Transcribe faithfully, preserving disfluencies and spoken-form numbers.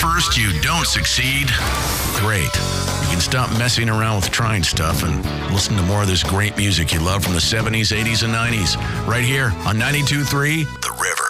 first you don't succeed, great. You can stop messing around with trying stuff and listen to more of this great music you love from the seventies, eighties, and nineties right here on ninety-two point three The River.